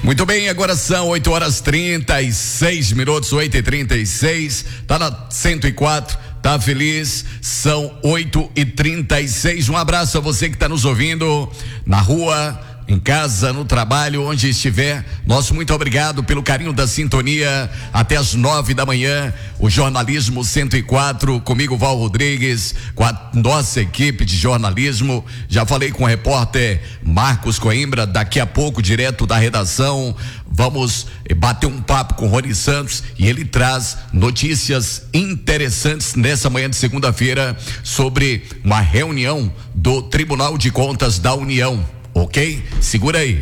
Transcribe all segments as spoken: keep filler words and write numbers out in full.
Muito bem, agora são oito horas trinta e seis minutos, oito e trinta e seis, tá na cento e quatro, tá feliz? São oito e trinta e seis. Um abraço a você que está nos ouvindo na rua, em casa, no trabalho, onde estiver. Nosso muito obrigado pelo carinho da sintonia. Até as nove da manhã, o Jornalismo cento e quatro, comigo, Val Rodrigues, com a nossa equipe de jornalismo. Já falei com o repórter Marcos Coimbra, daqui a pouco, direto da redação, vamos bater um papo com o Rony Santos e ele traz notícias interessantes nessa manhã de segunda-feira sobre uma reunião do Tribunal de Contas da União. Ok? Segura aí.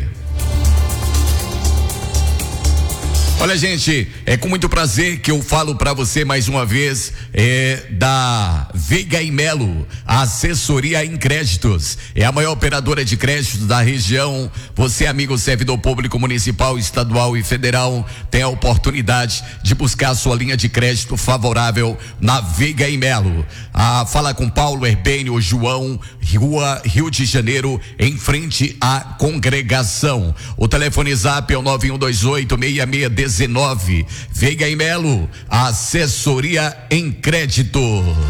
Olha, gente, é com muito prazer que eu falo para você mais uma vez é, da Veiga e Melo, a assessoria em créditos. É a maior operadora de créditos da região. Você, amigo servidor público municipal, estadual e federal, tem a oportunidade de buscar a sua linha de crédito favorável na Veiga e Melo. Ah, fala com Paulo Herbênio João, Rua Rio de Janeiro, em frente à congregação. O telefone zap é o nove um dois oito, seis seis dezenove. Veiga e Melo, assessoria em créditos.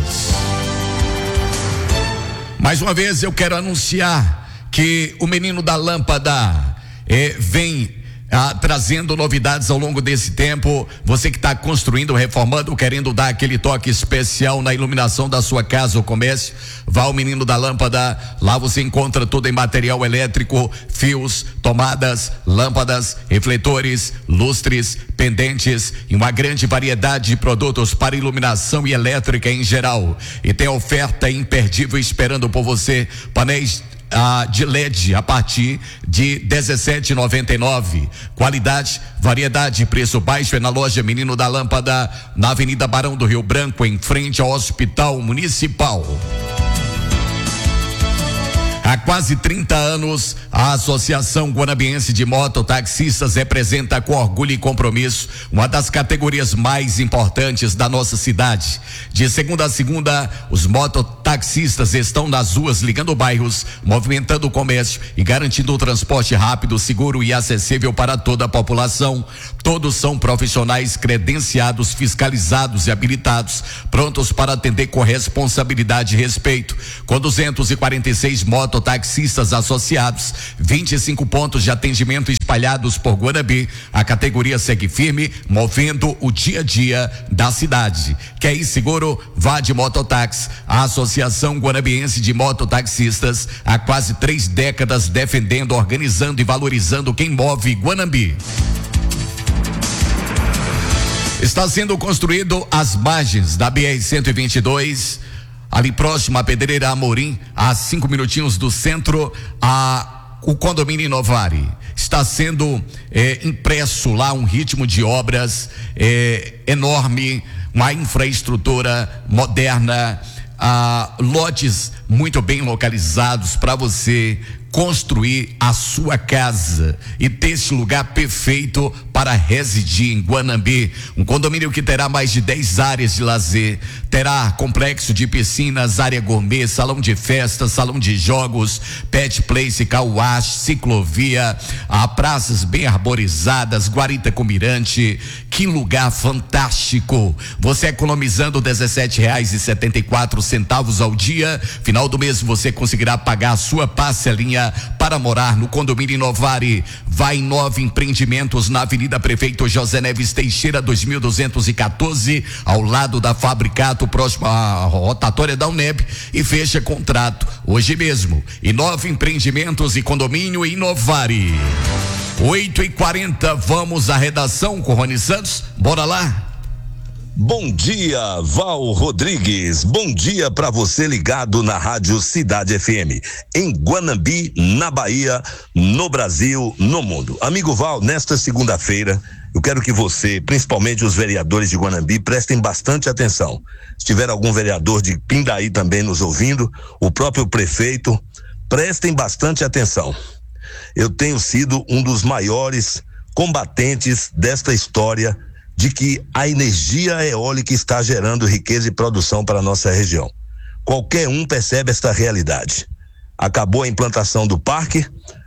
Mais uma vez eu quero anunciar que o Menino da Lâmpada eh, vem Ah, trazendo novidades ao longo desse tempo. Você que está construindo, reformando, querendo dar aquele toque especial na iluminação da sua casa ou comércio, vá ao Menino da Lâmpada. Lá você encontra tudo em material elétrico, fios, tomadas, lâmpadas, refletores, lustres, pendentes e uma grande variedade de produtos para iluminação e elétrica em geral. E tem oferta imperdível esperando por você. Painéis Ah, de L E D a partir de dezessete reais e noventa e nove centavos. Qualidade, variedade, preço baixo é na loja Menino da Lâmpada, na Avenida Barão do Rio Branco, em frente ao Hospital Municipal. Há quase trinta anos, a Associação Guanabiense de Mototaxistas representa com orgulho e compromisso uma das categorias mais importantes da nossa cidade. De segunda a segunda, os mototaxistas estão nas ruas ligando bairros, movimentando o comércio e garantindo o transporte rápido, seguro e acessível para toda a população. Todos são profissionais credenciados, fiscalizados e habilitados, prontos para atender com responsabilidade e respeito. Com duzentos e quarenta e seis motos taxistas associados, vinte e cinco pontos de atendimento espalhados por Guanambi, a categoria segue firme, movendo o dia a dia da cidade. Quer ir seguro? Vá de Mototáxi. A Associação Guanabiense de Mototaxistas, há quase três décadas defendendo, organizando e valorizando quem move Guanambi. Está sendo construído às margens da B R cento e vinte e dois, ali próximo à Pedreira Amorim, a cinco minutinhos do centro, a, o condomínio Inovari. Está sendo eh, impresso lá um ritmo de obras eh, enorme, uma infraestrutura moderna, ah, lotes muito bem localizados para você construir a sua casa e ter esse lugar perfeito para residir em Guanambi. Um condomínio que terá mais de dez áreas de lazer, terá complexo de piscinas, área gourmet, salão de festa, salão de jogos, pet place, car wash, ciclovia, a praças bem arborizadas, guarita com mirante. Que lugar fantástico! Você economizando dezessete reais e setenta e quatro centavos ao dia, final do mês você conseguirá pagar a sua parcelinha para morar no condomínio Inovari. Vai em nove empreendimentos na Avenida Prefeito José Neves Teixeira, dois mil duzentos e quatorze, ao lado da Fabricato, próximo à rotatória da Uneb, e fecha contrato hoje mesmo. E nove empreendimentos e condomínio Inovari. oito e quarenta, vamos à redação com Rony Santos. Bora lá. Bom dia, Val Rodrigues. Bom dia para você ligado na Rádio Cidade F M, em Guanambi, na Bahia, no Brasil, no mundo. Amigo Val, nesta segunda-feira, eu quero que você, principalmente os vereadores de Guanambi, prestem bastante atenção. Se tiver algum vereador de Pindaí também nos ouvindo, o próprio prefeito, prestem bastante atenção. Eu tenho sido um dos maiores combatentes desta história de que a energia eólica está gerando riqueza e produção para a nossa região. Qualquer um percebe esta realidade. Acabou a implantação do parque,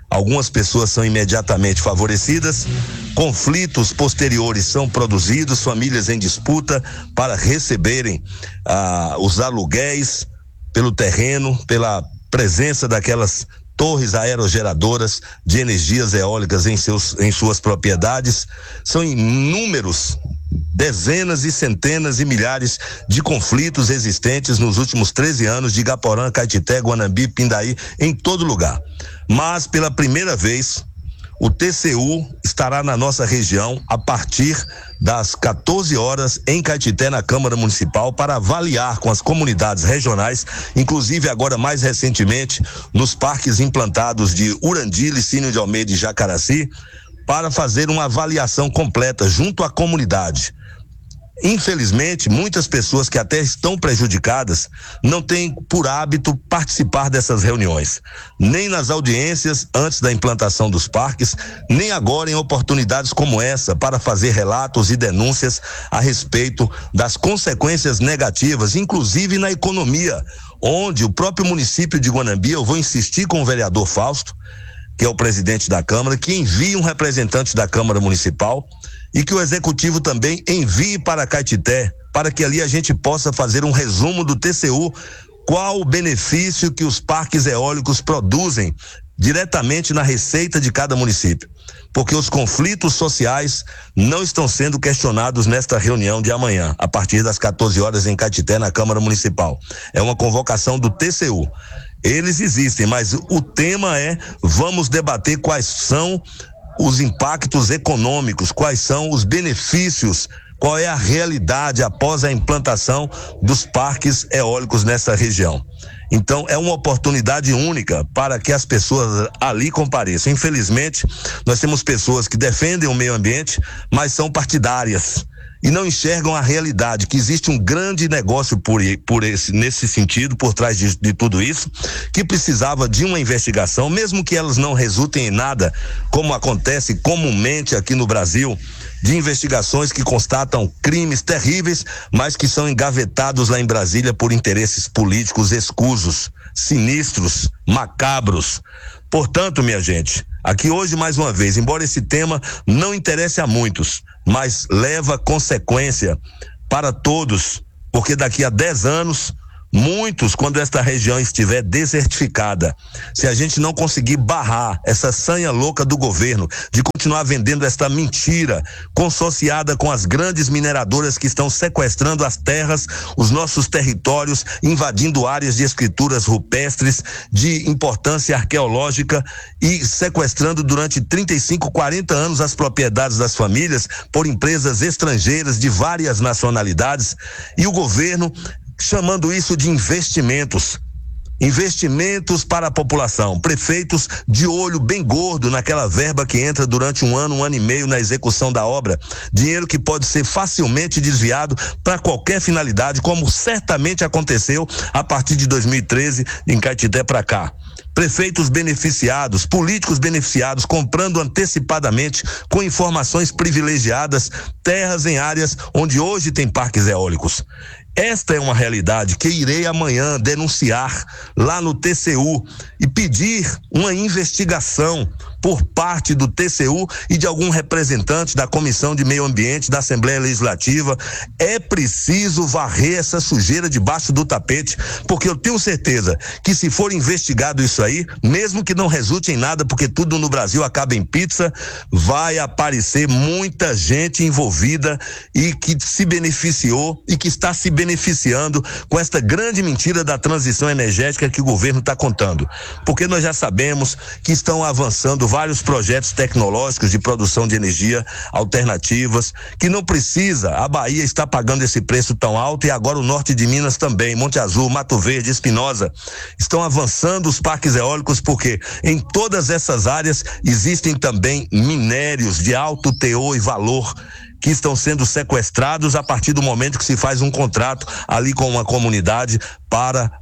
Algumas pessoas são imediatamente favorecidas, conflitos posteriores são produzidos, famílias em disputa para receberem ah, os aluguéis pelo terreno, pela presença daquelas torres aerogeradoras de energias eólicas em, seus, em suas propriedades. São inúmeros, dezenas e centenas e milhares de conflitos existentes nos últimos treze anos de Igaporã, Caetité, Guanambi, Pindaí, em todo lugar. Mas, pela primeira vez, o T C U estará na nossa região a partir das quatorze horas em Caetité, na Câmara Municipal, para avaliar com as comunidades regionais, inclusive agora mais recentemente nos parques implantados de Urandi, Licínio de Almeida e Jacaraci, para fazer uma avaliação completa junto à comunidade. Infelizmente, muitas pessoas que até estão prejudicadas não têm por hábito participar dessas reuniões, nem nas audiências antes da implantação dos parques, nem agora em oportunidades como essa para fazer relatos e denúncias a respeito das consequências negativas, inclusive na economia, onde o próprio município de Guanambi, eu vou insistir com o vereador Fausto, que é o presidente da Câmara, que envie um representante da Câmara Municipal e que o Executivo também envie para Caetité, para que ali a gente possa fazer um resumo do T C U, qual o benefício que os parques eólicos produzem diretamente na receita de cada município. Porque os conflitos sociais não estão sendo questionados nesta reunião de amanhã, a partir das quatorze horas em Caetité, na Câmara Municipal. É uma convocação do T C U. Eles existem, mas o tema é: vamos debater quais são os impactos econômicos, quais são os benefícios, qual é a realidade após a implantação dos parques eólicos nessa região. Então, é uma oportunidade única para que as pessoas ali compareçam. Infelizmente, nós temos pessoas que defendem o meio ambiente, mas são partidárias e não enxergam a realidade, que existe um grande negócio por, por esse, nesse sentido, por trás de, de tudo isso, que precisava de uma investigação, mesmo que elas não resultem em nada, como acontece comumente aqui no Brasil, de investigações que constatam crimes terríveis, mas que são engavetados lá em Brasília por interesses políticos escusos, sinistros, macabros. Portanto, minha gente, aqui hoje mais uma vez, embora esse tema não interesse a muitos, mas leva consequência para todos, porque daqui a dez anos, muitos, quando esta região estiver desertificada, se a gente não conseguir barrar essa sanha louca do governo de continuar vendendo esta mentira, consociada com as grandes mineradoras que estão sequestrando as terras, os nossos territórios, invadindo áreas de escrituras rupestres de importância arqueológica e sequestrando durante trinta e cinco, quarenta anos as propriedades das famílias por empresas estrangeiras de várias nacionalidades, e o governo chamando isso de investimentos, investimentos para a população, prefeitos de olho bem gordo naquela verba que entra durante um ano, um ano e meio na execução da obra, dinheiro que pode ser facilmente desviado para qualquer finalidade, como certamente aconteceu a partir de dois mil e treze em Caetité para cá. Prefeitos beneficiados, políticos beneficiados, comprando antecipadamente, com informações privilegiadas, terras em áreas onde hoje tem parques eólicos. Esta é uma realidade que irei amanhã denunciar lá no T C U e pedir uma investigação por parte do T C U e de algum representante da Comissão de Meio Ambiente da Assembleia Legislativa. É preciso varrer essa sujeira debaixo do tapete, porque eu tenho certeza que, se for investigado isso aí, mesmo que não resulte em nada, porque tudo no Brasil acaba em pizza, vai aparecer muita gente envolvida e que se beneficiou e que está se beneficiando com esta grande mentira da transição energética que o governo está contando. Porque nós já sabemos que estão avançando vários projetos tecnológicos de produção de energia alternativas, que não precisa, a Bahia está pagando esse preço tão alto, e agora o norte de Minas também, Monte Azul, Mato Verde, Espinosa, estão avançando os parques eólicos, porque em todas essas áreas existem também minérios de alto teor e valor que estão sendo sequestrados a partir do momento que se faz um contrato ali com uma comunidade para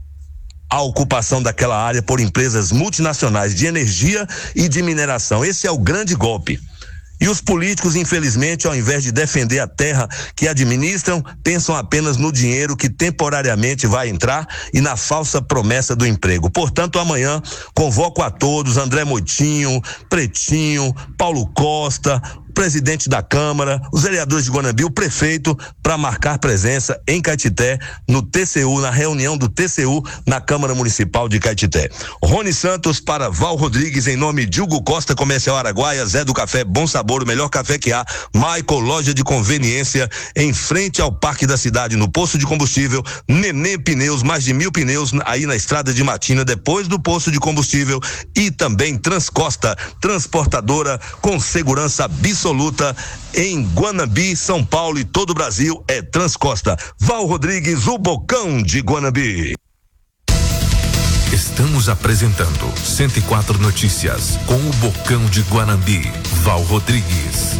a ocupação daquela área por empresas multinacionais de energia e de mineração. Esse é o grande golpe. E os políticos, infelizmente, ao invés de defender a terra que administram, pensam apenas no dinheiro que temporariamente vai entrar e na falsa promessa do emprego. Portanto, amanhã convoco a todos, André Moitinho, Pretinho, Paulo Costa, presidente da Câmara, os vereadores de Guanambi, o prefeito, para marcar presença em Caetité, no T C U, na reunião do T C U, na Câmara Municipal de Caetité. Rony Santos para Val Rodrigues, em nome de Hugo Costa, Comercial Araguaia, Zé do Café, Bom Sabor, o melhor café que há, Michael, loja de conveniência, em frente ao Parque da Cidade, no posto de combustível, Nenê Pneus, mais de mil pneus aí na estrada de Matina, depois do posto de combustível, e também Transcosta, transportadora com segurança absoluta em Guanambi, São Paulo e todo o Brasil é Transcosta. Val Rodrigues, o Bocão de Guanambi. Estamos apresentando cento e quatro Notícias com o Bocão de Guanambi, Val Rodrigues.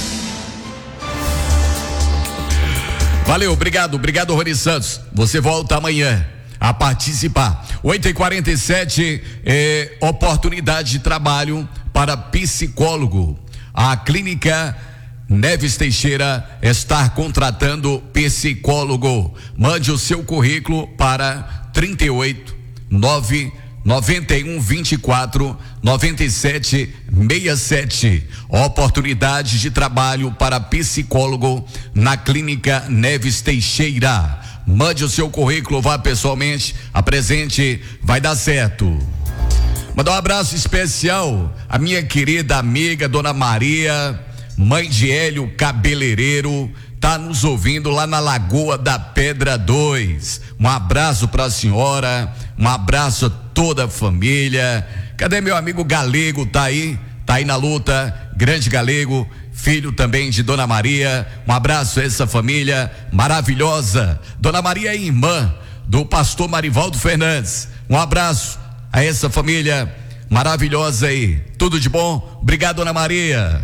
Valeu, obrigado, obrigado, Rony Santos. Você volta amanhã a participar. oito e quarenta e sete, eh, oportunidade de trabalho para psicólogo. A clínica Neves Teixeira está contratando psicólogo. Mande o seu currículo para trinta e oito, nove, noventa e um, vinte e quatro, noventa e sete, sessenta e sete. Oportunidade de trabalho para psicólogo na clínica Neves Teixeira. Mande o seu currículo, vá pessoalmente, apresente, vai dar certo. Mandar um abraço especial à minha querida amiga Dona Maria, mãe de Hélio Cabeleireiro, tá nos ouvindo lá na Lagoa da Pedra dois. Um abraço para a senhora, um abraço a toda a família. Cadê meu amigo Galego? Tá aí, tá aí na luta, grande Galego, filho também de Dona Maria. Um abraço a essa família maravilhosa. Dona Maria é irmã do pastor Marivaldo Fernandes. Um abraço a essa família maravilhosa aí. Tudo de bom? Obrigado, Dona Maria.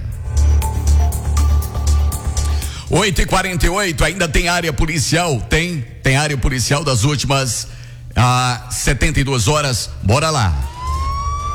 oito e quarenta e oito, ainda tem área policial? Tem, tem área policial das últimas ah, setenta e duas horas. Bora lá.